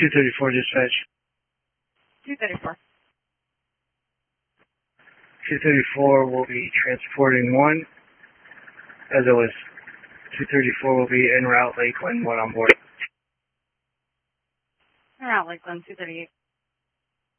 234 dispatch. 234. 234 will be transporting 1. As it was, 234 will be en route Lakeland, 1 on board. En route Lakeland, 238.